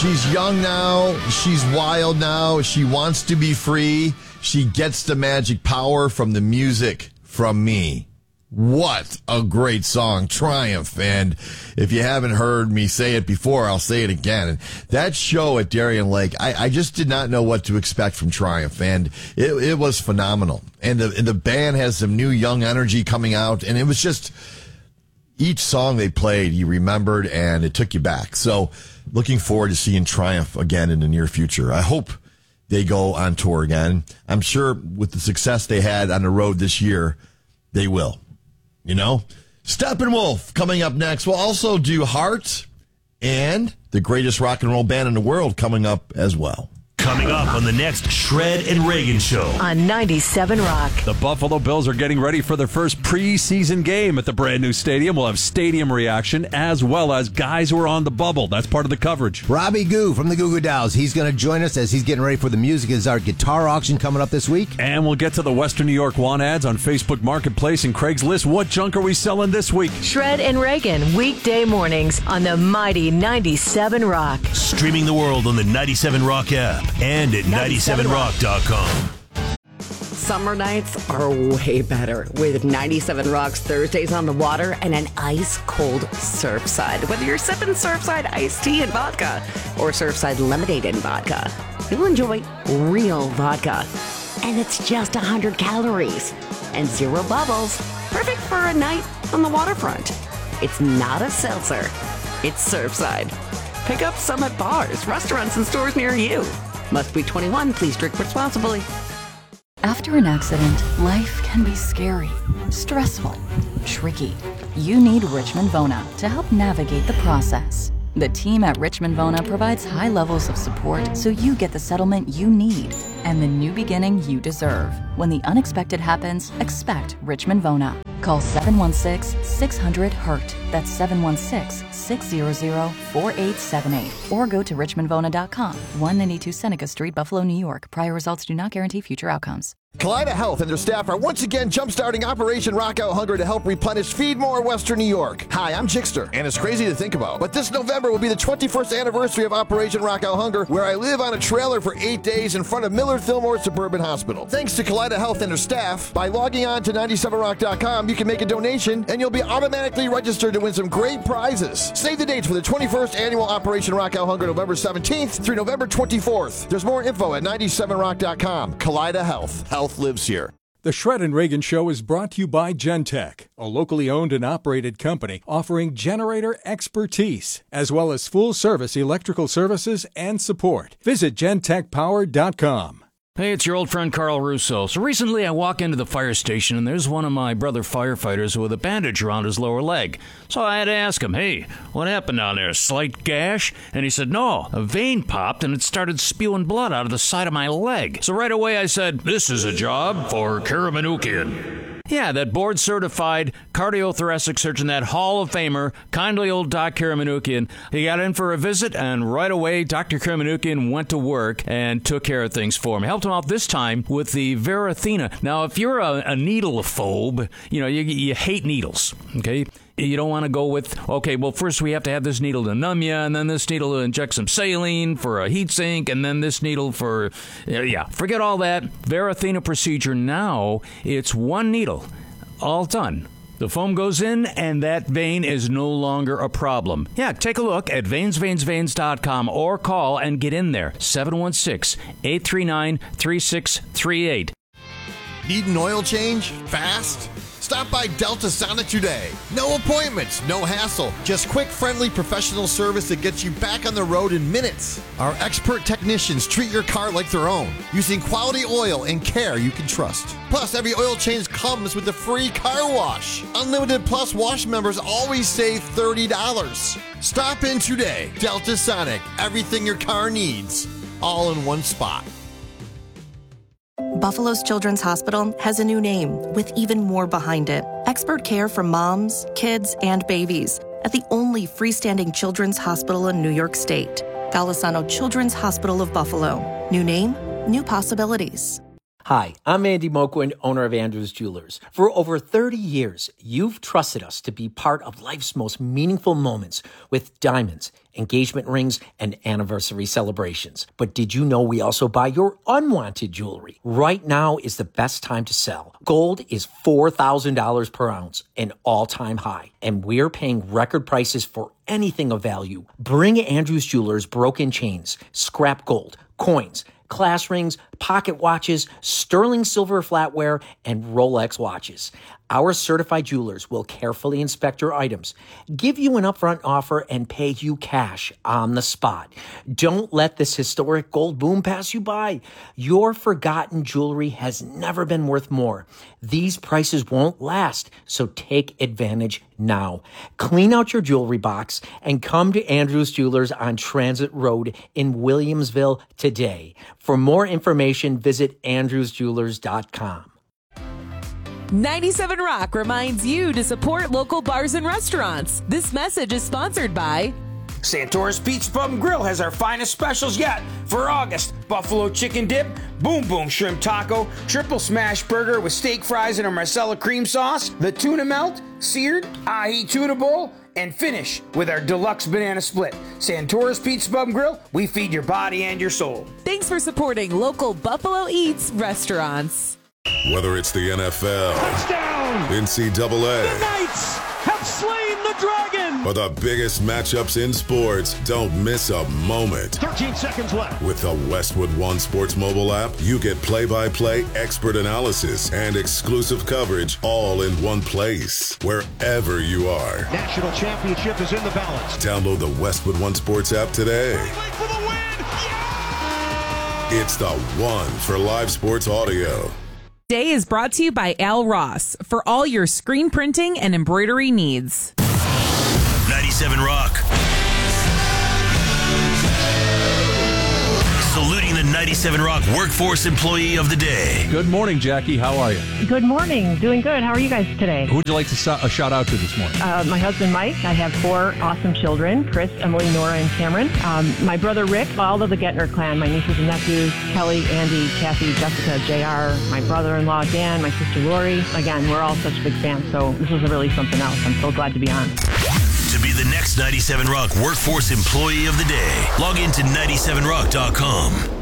She's young now. She's wild now. She wants to be free. She gets the magic power from the music from me. What a great song, Triumph. And if you haven't heard me say it before, I'll say it again. And that show at Darien Lake, I just did not know what to expect from Triumph. And it was phenomenal. And the band has some new young energy coming out. And it was just each song they played, you remembered, and it took you back. So looking forward to seeing Triumph again in the near future. I hope they go on tour again. I'm sure with the success they had on the road this year, they will. You know? Steppenwolf coming up next. We'll also do Heart and the greatest rock and roll band in the world coming up as well. Coming up on the next Shred and Reagan Show on 97 Rock. The Buffalo Bills are getting ready for their first preseason game at the brand new stadium. We'll have stadium reaction as well as guys who are on the bubble. That's part of the coverage. Robbie Goo from the Goo Goo Dolls. He's going to join us as he's getting ready for the Music Is Art guitar auction coming up this week. And we'll get to the Western New York want ads on Facebook Marketplace and Craigslist. What junk are we selling this week? Shred and Reagan, weekday mornings on the mighty 97 Rock. Streaming the world on the 97 Rock app and at 97rock.com. Summer nights are way better with 97 Rock's Thursdays on the Water and an ice-cold Surfside. Whether you're sipping Surfside iced tea and vodka or Surfside lemonade and vodka, you'll enjoy real vodka. And it's just 100 calories and 0 bubbles. Perfect for a night on the waterfront. It's not a seltzer. It's Surfside. Pick up some at bars, restaurants, and stores near you. Must be 21. Please drink responsibly. After an accident, life can be scary, stressful, tricky. You need Richmond Vona to help navigate the process. The team at Richmond Vona provides high levels of support so you get the settlement you need and the new beginning you deserve. When the unexpected happens, expect Richmond Vona. Call 716-600-HURT. That's 716-600-4878. Or go to richmondvona.com. 192 Seneca Street, Buffalo, New York. Prior results do not guarantee future outcomes. Kaleida Health and their staff are once again jumpstarting Operation Rock Out Hunger to help replenish Feed More Western New York. Hi, I'm Jixter, and it's crazy to think about, but this November will be the 21st anniversary of Operation Rock Out Hunger, where I live on a trailer for 8 days in front of Millard Fillmore Suburban Hospital. Thanks to Kaleida Health and their staff, by logging on to 97rock.com, you can make a donation, and you'll be automatically registered to win some great prizes. Save the dates for the 21st annual Operation Rock Out Hunger, November 17th through November 24th. There's more info at 97rock.com. Kaleida Health. Health lives here. The Shred and Reagan Show is brought to you by Gentech, a locally owned and operated company offering generator expertise, as well as full-service electrical services and support. Visit gentechpower.com. Hey, it's your old friend Carl Russo. So recently I walk into the fire station and there's one of my brother firefighters with a bandage around his lower leg. So I had to ask him, hey, what happened down there? A slight gash? And he said, no, a vein popped and it started spewing blood out of the side of my leg. So right away I said, this is a job for Kara Manoukian. Yeah, that board-certified cardiothoracic surgeon, that Hall of Famer, kindly old Doc Kara Manoukian. He got in for a visit, and right away, Dr. Kara Manoukian went to work and took care of things for him. Helped him out this time with the Verathena. Now, if you're a needlephobe, you hate needles, okay? You don't want to go with, okay, well, first we have to have this needle to numb you, and then this needle to inject some saline for a heat sink, and then this needle for, forget all that. Verathena procedure now, it's one needle, all done. The foam goes in, and that vein is no longer a problem. Yeah, take a look at veinsveinsveins.com or call and get in there. 716-839-3638. Need an oil change? Fast? Stop by Delta Sonic today. No appointments, no hassle. Just quick, friendly, professional service that gets you back on the road in minutes. Our expert technicians treat your car like their own, using quality oil and care you can trust. Plus, every oil change comes with a free car wash. Unlimited Plus Wash members always save $30. Stop in today. Delta Sonic, everything your car needs, all in one spot. Buffalo's Children's Hospital has a new name with even more behind it. Expert care for moms, kids, and babies at the only freestanding children's hospital in New York State. Golisano Children's Hospital of Buffalo. New name, new possibilities. Hi, I'm Andy Moquin, owner of Andrews Jewelers. For over 30 years, you've trusted us to be part of life's most meaningful moments with diamonds, engagement rings, and anniversary celebrations. But did you know we also buy your unwanted jewelry? Right now is the best time to sell. Gold is $4,000 per ounce, an all-time high, and we're paying record prices for anything of value. Bring Andrews Jewelers broken chains, scrap gold, coins, class rings, pocket watches, sterling silver flatware, and Rolex watches. Our certified jewelers will carefully inspect your items, give you an upfront offer, and pay you cash on the spot. Don't let this historic gold boom pass you by. Your forgotten jewelry has never been worth more. These prices won't last, so take advantage now. Clean out your jewelry box and come to Andrews Jewelers on Transit Road in Williamsville today. For more information, visit andrewsjewelers.com. 97 Rock reminds you to support local bars and restaurants. This message is sponsored by Santora's Pizza Pub and Grill has our finest specials yet for August. Buffalo chicken dip, boom boom shrimp taco, triple smash burger with steak fries and a Marcella cream sauce, the tuna melt, seared ahi tuna bowl, and finish with our deluxe banana split. Santora's Pizza Pub and Grill, we feed your body and your soul. Thanks for supporting local Buffalo Eats restaurants. Whether it's the NFL, touchdown, NCAA, the Knights have slain the dragon, or the biggest matchups in sports, don't miss a moment. 13 seconds left. With the Westwood One Sports mobile app, you get play-by-play expert analysis and exclusive coverage all in one place, wherever you are. National championship is in the balance. Download the Westwood One Sports app today. Wait for the win! Yeah! It's the one for live sports audio. Today is brought to you by Al Ross for all your screen printing and embroidery needs. 97 Rock. Saluting the 97 Rock Workforce Employee of the Day. Good morning, Jackie. How are you? Good morning. Doing good. How are you guys today? Who would you like to shout out to this morning? My husband, Mike. I have 4 awesome children, Chris, Emily, Nora, and Cameron. My brother, Rick, all of the Gettner clan, my nieces and nephews, Kelly, Andy, Kathy, Jessica, JR, my brother-in-law, Dan, my sister, Lori. Again, we're all such big fans, so this was really something else. I'm so glad to be on. To be the next 97 Rock Workforce Employee of the Day, log into 97rock.com.